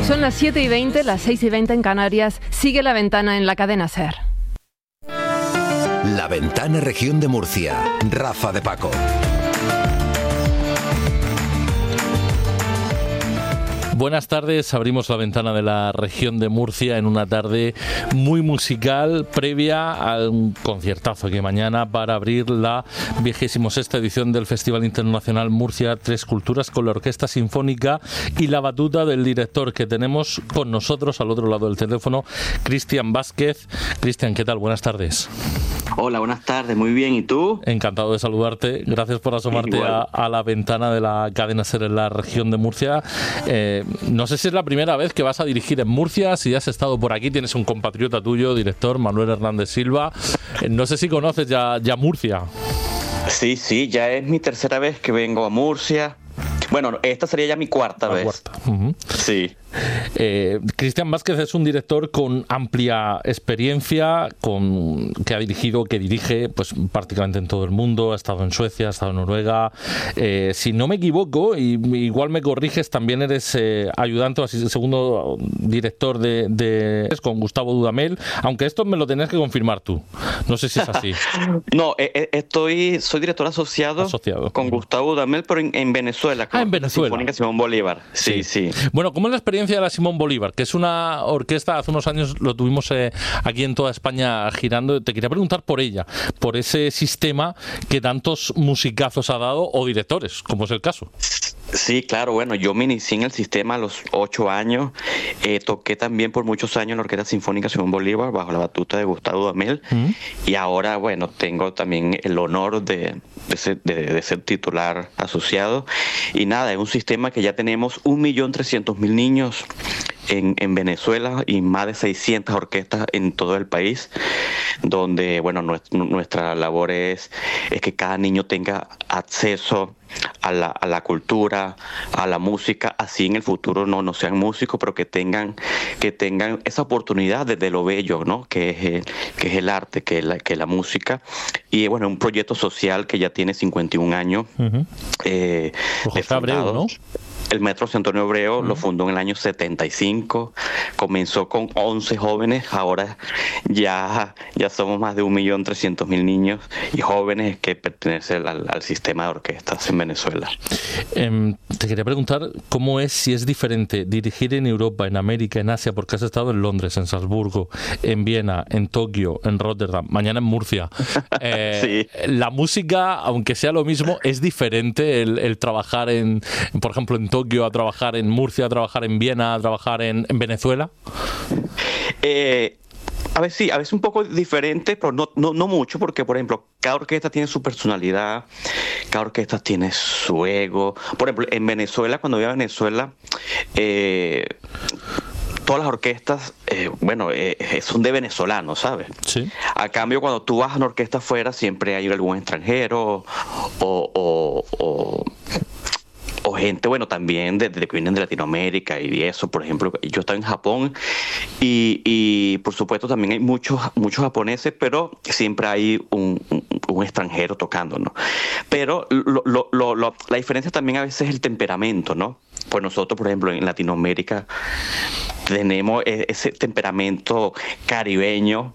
Son las 7:20, las 6:20 en Canarias. Sigue La Ventana en la cadena SER. La Ventana Región de Murcia. Rafa de Paco. Buenas tardes, abrimos la ventana de la región de Murcia en una tarde muy musical previa a un conciertazo que mañana para abrir la 26ª edición del Festival Internacional Murcia Tres Culturas con la Orquesta Sinfónica y la batuta del director que tenemos con nosotros al otro lado del teléfono, Cristian Vázquez. Cristian, ¿qué tal? Buenas tardes. Hola, buenas tardes, muy bien, ¿y tú? Encantado de saludarte, gracias por asomarte a la ventana de la cadena SER en la región de Murcia. No sé si es la primera vez que vas a dirigir en Murcia, si has estado por aquí, tienes un compatriota tuyo, director, Manuel Hernández Silva. No sé si conoces ya Murcia. Sí, ya es mi tercera vez que vengo a Murcia. Bueno, esta sería ya mi cuarta vez. Uh-huh. Sí. Cristian Vázquez es un director con amplia experiencia, que dirige pues prácticamente en todo el mundo. Ha estado en Suecia, ha estado en Noruega. Si no me equivoco, y igual me corriges, también eres ayudante o segundo director con Gustavo Dudamel, aunque esto me lo tenías que confirmar tú. No sé si es así. No, soy director asociado con Gustavo Dudamel, pero en Venezuela. En Venezuela. Sinfónica Simón Bolívar. Sí. Bueno, ¿cómo es la experiencia de la Simón Bolívar? Que es una orquesta, hace unos años lo tuvimos aquí en toda España girando. Te quería preguntar por ella, por ese sistema que tantos musicazos ha dado, o directores, como es el caso. Sí, claro, bueno, yo me inicié en el sistema a los 8 años, toqué también por muchos años en la Orquesta Sinfónica Simón Bolívar bajo la batuta de Gustavo Dudamel, y ahora, bueno, tengo también el honor de ser titular asociado, y nada, es un sistema que ya tenemos 1.300.000 niños en Venezuela y más de 600 orquestas en todo el país, donde, bueno, nuestra labor es que cada niño tenga acceso a la cultura, a la música, así en el futuro no sean músicos, pero que tengan esa oportunidad de lo bello, ¿no? que es el arte, que es la música. Y bueno, un proyecto social que ya tiene 51 años. José Abreu, ¿no? El Maestro José Antonio Abreu lo fundó en el año 75, comenzó con 11 jóvenes, ahora ya somos más de 1.300.000 niños y jóvenes que pertenecen al sistema de orquestas en Venezuela. Te quería preguntar cómo es, si es diferente dirigir en Europa, en América, en Asia, porque has estado en Londres, en Salzburgo, en Viena, en Tokio, en Rotterdam, mañana en Murcia. Sí. La música, aunque sea lo mismo, es diferente el trabajar por ejemplo, en Tokio, a trabajar en Murcia, a trabajar en Viena, a trabajar en Venezuela. A veces un poco diferente, pero no mucho, porque, por ejemplo, cada orquesta tiene su personalidad, cada orquesta tiene su ego. Por ejemplo, en Venezuela, cuando voy a Venezuela, todas las orquestas, son de venezolanos, ¿sabes? Sí. A cambio, cuando tú vas a una orquesta afuera, siempre hay algún extranjero o gente, bueno, también que vienen de Latinoamérica y eso. Por ejemplo, yo estaba en Japón y por supuesto también hay muchos japoneses, pero siempre hay un extranjero tocando, ¿no? Pero la diferencia también a veces es el temperamento, ¿no? Pues nosotros, por ejemplo, en Latinoamérica tenemos ese temperamento caribeño,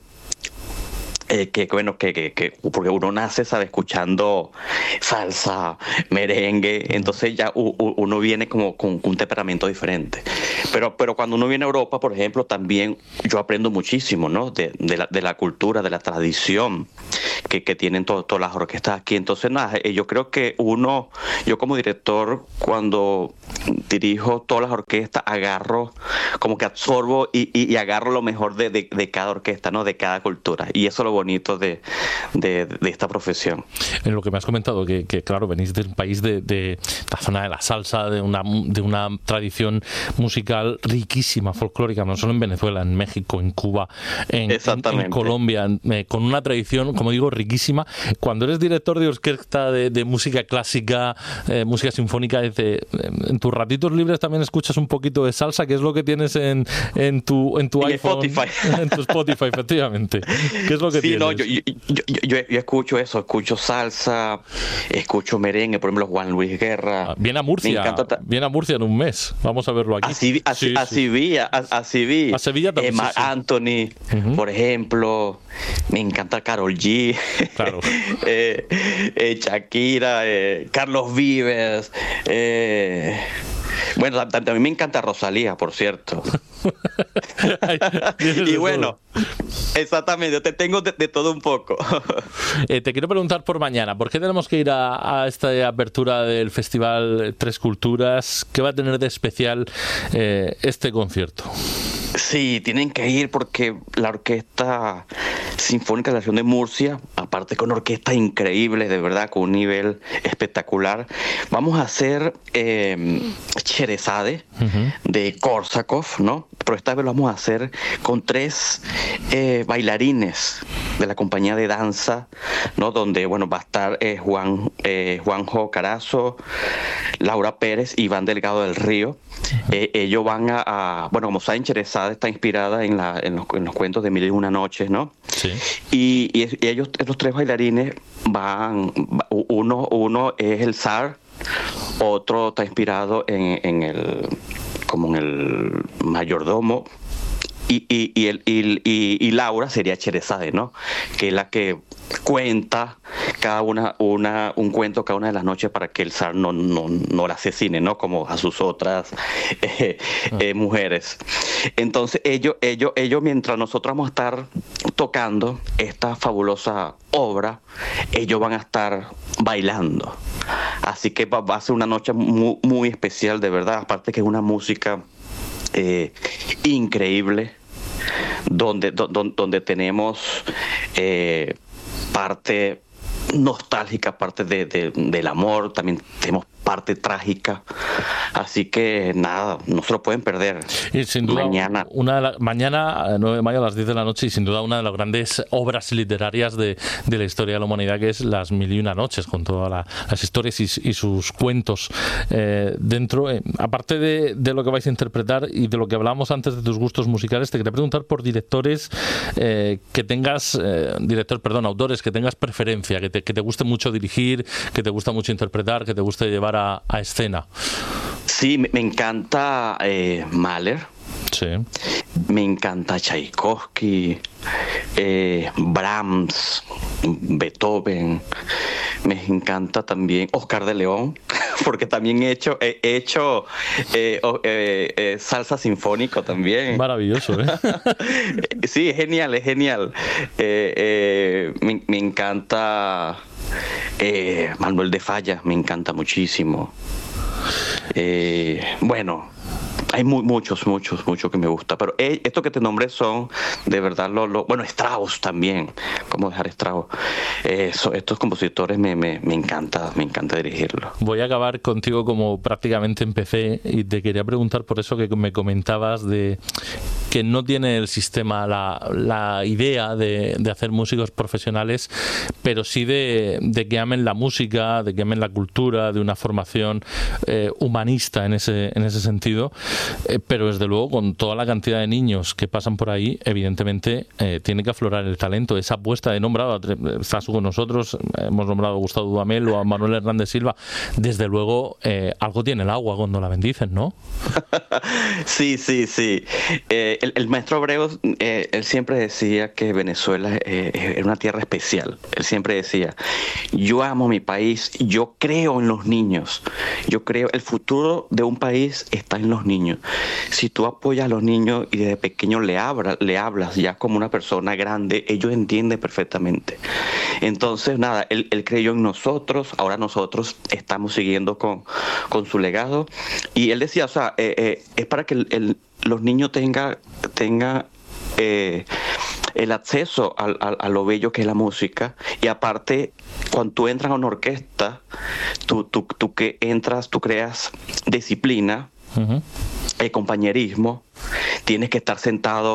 porque uno nace, ¿sabe?, escuchando salsa, merengue, entonces ya uno viene como con un temperamento diferente. Pero cuando uno viene a Europa, por ejemplo, también yo aprendo muchísimo, ¿no?, de la cultura, de la tradición que tienen todas las orquestas aquí. Entonces, nada, yo creo que yo como director, cuando dirijo todas las orquestas, como que absorbo y agarro lo mejor de cada orquesta, ¿no?, de cada cultura. Y eso es lo bonito de esta profesión. En lo que me has comentado, que claro, venís de un país de la zona de la salsa, de una tradición musical riquísima, folclórica, no solo en Venezuela, en México, en Cuba, en Colombia, con una tradición, como digo, riquísima. Cuando eres director de orquesta de música clásica, música sinfónica, en tus ratitos libres también escuchas un poquito de salsa, que es lo que tienes en tu iPhone. Spotify. En tu Spotify, efectivamente. ¿Qué es lo que tienes? No, yo escucho eso, escucho salsa, escucho merengue, por ejemplo, Juan Luis Guerra. Viene a Murcia en un mes. Vamos a verlo aquí. Así vi. A Sevilla también. Marc Anthony, por ejemplo. Me encanta Karol G. Claro. Shakira, Carlos Vives. Bueno, también me encanta Rosalía, por cierto. Y bueno, exactamente, te tengo de todo un poco. Te quiero preguntar por mañana, ¿por qué tenemos que ir a esta apertura del Festival Tres Culturas? ¿Qué va a tener de especial este concierto? Sí, tienen que ir porque la Orquesta Sinfónica de la Región de Murcia, aparte con orquestas increíbles, de verdad, con un nivel espectacular, vamos a hacer Sherezade de Korsakov, ¿no? Pero esta vez lo vamos a hacer con 3 bailarines de la compañía de danza, ¿no? Donde, bueno, va a estar Juanjo Carazo, Laura Pérez y Iván Delgado del Río. Ellos van bueno, como saben, Sherezade está inspirada en los cuentos de Mil y una noches, ¿no? Sí. Y ellos, los 3 bailarines uno es el zar, otro está inspirado en el mayordomo, y Laura sería Sherezade, ¿no? Que es la que cuenta cada un cuento cada una de las noches para que el zar no la asesine, ¿no? Como a sus otras mujeres. Entonces ellos, mientras nosotros vamos a estar tocando esta fabulosa obra, ellos van a estar bailando. Así que va a ser una noche muy, muy especial, de verdad. Aparte que es una música increíble, donde tenemos parte nostálgica, parte del amor, también tenemos parte trágica, así que nada, no se lo pueden perder. Y sin duda, mañana 9 de mayo a las 10 de la noche, y sin duda una de las grandes obras literarias de la historia de la humanidad, que es Las Mil y una noches, con todas las historias y sus cuentos dentro. Aparte de lo que vais a interpretar y de lo que hablábamos antes de tus gustos musicales, te quería preguntar por directores que tengas, autores que tengas preferencia, que te guste mucho dirigir, que te guste mucho interpretar, que te guste llevar a escena. Sí, me encanta Mahler. Sí. Me encanta Tchaikovsky, Brahms, Beethoven. Me encanta también Oscar de León, porque también he hecho salsa sinfónico también. Maravilloso, ¿eh? Sí, es genial. Me encanta Manuel de Falla, me encanta muchísimo. Bueno, hay muchos que me gusta, pero estos que te nombré son de verdad bueno, Strauss también, ¿cómo dejar Strauss? Estos compositores me encanta dirigirlos. Voy a acabar contigo como prácticamente empecé, y te quería preguntar por eso que me comentabas de que no tiene el sistema la idea de hacer músicos profesionales, pero sí de que amen la música, de que amen la cultura, de una formación humanista en ese sentido. Pero desde luego, con toda la cantidad de niños que pasan por ahí, evidentemente tiene que aflorar el talento. Esa apuesta de nombrado, estás con nosotros, hemos nombrado a Gustavo Dudamel o a Manuel Hernández Silva, desde luego algo tiene el agua cuando la bendicen, ¿no? Sí. El maestro Abreu, él siempre decía que Venezuela era una tierra especial. Él siempre decía, yo amo mi país, yo creo en los niños, el futuro de un país está en los niños. Si tú apoyas a los niños y desde pequeño le hablas ya como una persona grande, ellos entienden perfectamente. Entonces, nada, él creyó en nosotros, ahora nosotros estamos siguiendo con su legado. Y él decía, o sea, es para que los niños tengan el acceso a lo bello que es la música. Y aparte, cuando tú entras a una orquesta, tú que entras, tú creas disciplina, compañerismo, tienes que estar sentado